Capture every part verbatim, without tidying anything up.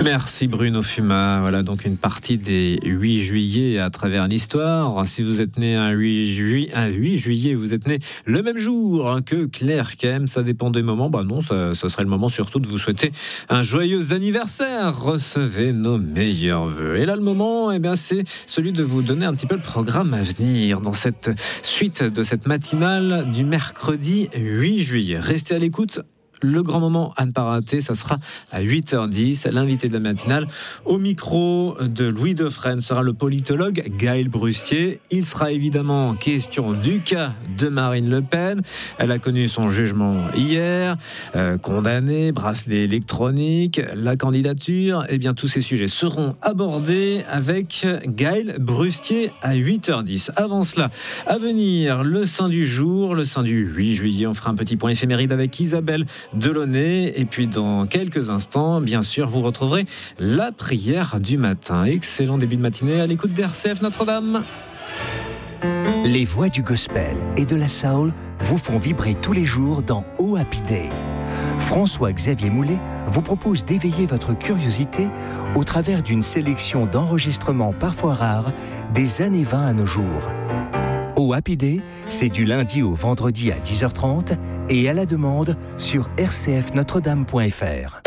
Merci Bruno Fuma. Voilà donc une partie des huit juillet à travers l'histoire. Si vous êtes né un huit juillet, un huit juillet, vous êtes né le même jour que Claire Kem, ça dépend des moments. Bah non, ça, ça serait le moment surtout de vous souhaiter un joyeux anniversaire. Recevez nos meilleurs vœux. Et là, le moment, eh bien, c'est celui de vous donner un petit peu le programme à venir dans cette suite de cette matinale du mercredi huit juillet. Restez à l'écoute. Le grand moment à ne pas rater, ça sera à huit heures dix. L'invité de la matinale au micro de Louis Dauphren sera le politologue Gaël Brustier. Il sera évidemment question du cas de Marine Le Pen. Elle a connu son jugement hier, euh, condamnée, bracelet électronique, la candidature. Eh bien, tous ces sujets seront abordés avec Gaël Brustier à huit heures dix. Avant cela, à venir, le saint du jour, le saint du huit juillet. On fera un petit point éphéméride avec Isabelle Delaunay, et puis dans quelques instants, bien sûr, vous retrouverez la prière du matin. Excellent début de matinée à l'écoute d'R C F Notre-Dame. Les voix du gospel et de la soul vous font vibrer tous les jours dans Oh Happy Day. François-Xavier Moulet vous propose d'éveiller votre curiosité au travers d'une sélection d'enregistrements parfois rares des années vingt à nos jours. Oh Happy Day, c'est du lundi au vendredi à dix heures trente et à la demande sur r c f notre dame point f r.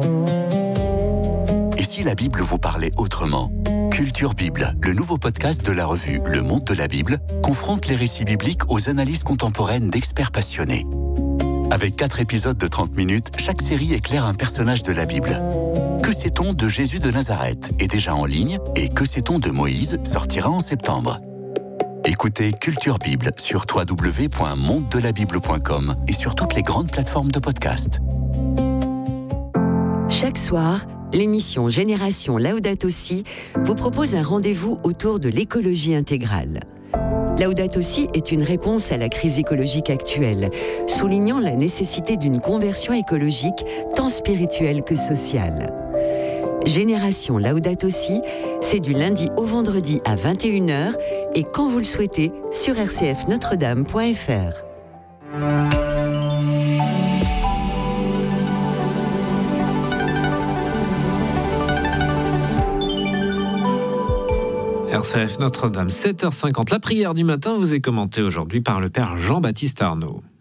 Et si la Bible vous parlait autrement ? Culture Bible, le nouveau podcast de la revue Le Monde de la Bible, confronte les récits bibliques aux analyses contemporaines d'experts passionnés. Avec quatre épisodes de trente minutes, chaque série éclaire un personnage de la Bible. Que sait-on de Jésus de Nazareth est déjà en ligne et Que sait-on de Moïse sortira en septembre. Écoutez Culture Bible sur w w w point monde de la bible point com et sur toutes les grandes plateformes de podcast. Chaque soir, l'émission Génération Laudato Si vous propose un rendez-vous autour de l'écologie intégrale. Laudato Si est une réponse à la crise écologique actuelle, soulignant la nécessité d'une conversion écologique tant spirituelle que sociale. Génération Laudato Si, c'est du lundi au vendredi à vingt et une heures et quand vous le souhaitez sur r c f notre dame point f r. R C F Notre-Dame, sept heures cinquante. La prière du matin vous est commentée aujourd'hui par le père Jean-Baptiste Arnaud.